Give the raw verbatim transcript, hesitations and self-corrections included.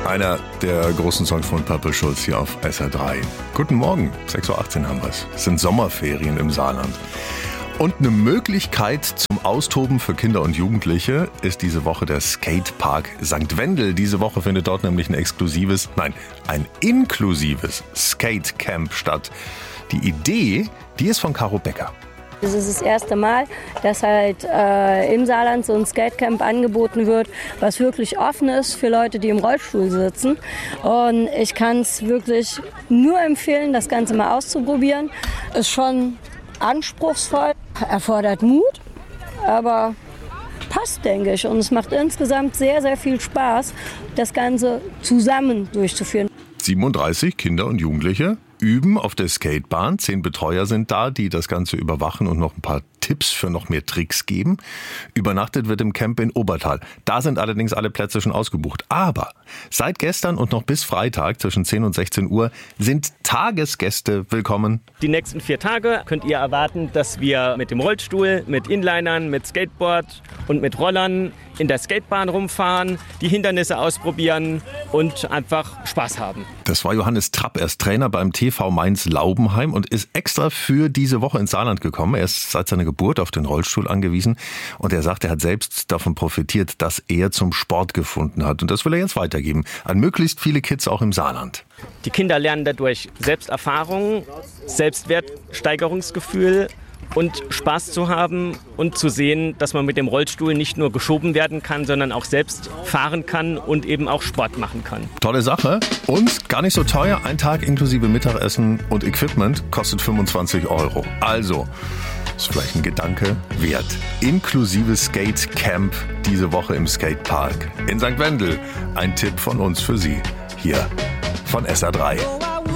Einer der großen Songs von Purple Schulz hier auf S R drei. Guten Morgen, sechs Uhr achtzehn haben wir es. Es sind Sommerferien im Saarland. Und eine Möglichkeit zum Austoben für Kinder und Jugendliche ist diese Woche der Skatepark Sankt Wendel. Diese Woche findet dort nämlich ein exklusives, nein, ein inklusives Skatecamp statt. Die Idee, die ist von Caro Becker. Es ist das erste Mal, dass halt äh, im Saarland so ein Skatecamp angeboten wird, was wirklich offen ist für Leute, die im Rollstuhl sitzen. Und ich kann es wirklich nur empfehlen, das Ganze mal auszuprobieren. Ist schon anspruchsvoll, erfordert Mut, aber passt, denke ich. Und es macht insgesamt sehr, sehr viel Spaß, das Ganze zusammen durchzuführen. siebenunddreißig Kinder und Jugendliche üben auf der Skatebahn. Zehn Betreuer sind da, die das Ganze überwachen und noch ein paar Tipps für noch mehr Tricks geben. Übernachtet wird im Camp in Obertal. Da sind allerdings alle Plätze schon ausgebucht. Aber seit gestern und noch bis Freitag zwischen zehn und sechzehn Uhr sind Tagesgäste willkommen. Die nächsten vier Tage könnt ihr erwarten, dass wir mit dem Rollstuhl, mit Inlinern, mit Skateboard und mit Rollern in der Skatebahn rumfahren, die Hindernisse ausprobieren und einfach Spaß haben. Das war Johannes Trapp. Er ist Trainer beim T V Mainz Laubenheim und ist extra für diese Woche ins Saarland gekommen. Er ist seit seiner Geburt auf den Rollstuhl angewiesen und er sagt, er hat selbst davon profitiert, dass er zum Sport gefunden hat. Und das will er jetzt weitergeben an möglichst viele Kids auch im Saarland. Die Kinder lernen dadurch Selbsterfahrung, Selbstwertsteigerungsgefühl und Spaß zu haben und zu sehen, dass man mit dem Rollstuhl nicht nur geschoben werden kann, sondern auch selbst fahren kann und eben auch Sport machen kann. Tolle Sache und gar nicht so teuer. Ein Tag inklusive Mittagessen und Equipment kostet fünfundzwanzig Euro. Also, ist vielleicht ein Gedanke wert. Inklusive Skate Camp diese Woche im Skatepark in Sankt Wendel. Ein Tipp von uns für Sie hier von S R drei.